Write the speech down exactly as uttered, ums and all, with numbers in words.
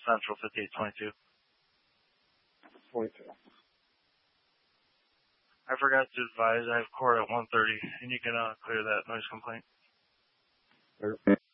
Central, fifty-eight twenty-two. twenty-two. I forgot to advise I have court at one thirty, and you can uh, clear that noise complaint. Sure.